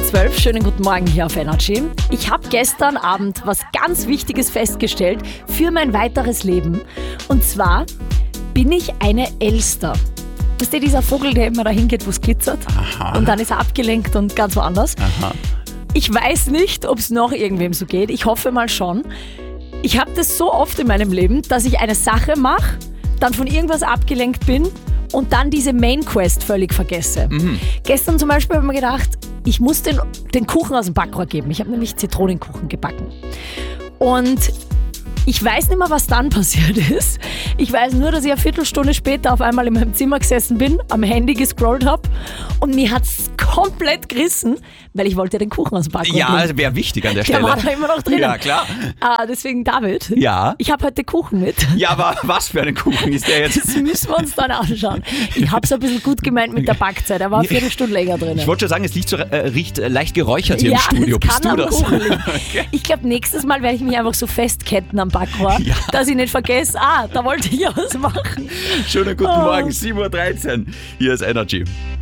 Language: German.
12. Schönen guten Morgen hier auf Energy. Ich habe gestern Abend was ganz Wichtiges festgestellt für mein weiteres Leben. Und zwar bin ich eine Elster. Ist der dieser Vogel, der immer dahin geht, wo es glitzert? Aha. Und dann ist er abgelenkt und ganz woanders. Aha. Ich weiß nicht, ob es noch irgendwem so geht. Ich hoffe mal schon. Ich habe das so oft in meinem Leben, dass ich eine Sache mache, dann von irgendwas abgelenkt bin und dann diese Main Quest völlig vergesse. Gestern zum Beispiel habe ich mir gedacht, ich muss den Kuchen aus dem Backrohr geben. Ich habe nämlich Zitronenkuchen gebacken. Und ich weiß nicht mehr, was dann passiert ist. Ich weiß nur, dass ich eine Viertelstunde später auf einmal in meinem Zimmer gesessen bin, am Handy gescrollt habe und mir hat es komplett gerissen, weil ich wollte den Kuchen aus dem Backrohr Ja, geben. wäre wichtig an der Stelle. Der war da immer noch drinnen. Ja, klar. Deswegen, David, Ja. ich habe heute Kuchen mit. Ja, aber was für einen Kuchen ist der jetzt? Das müssen wir uns dann anschauen. Ich habe es ein bisschen gut gemeint mit der Backzeit. Er war eine Viertelstunde länger drin. Ich wollte schon sagen, es riecht leicht geräuchert hier im Studio. Das Bist kann du am das? Kuchen liegen. Ich glaube, nächstes Mal werde ich mich einfach so festketten am Backrohr, dass ich nicht vergesse, da wollte ich was machen. Schönen guten Morgen, 7:13 Uhr. Hier ist Energy.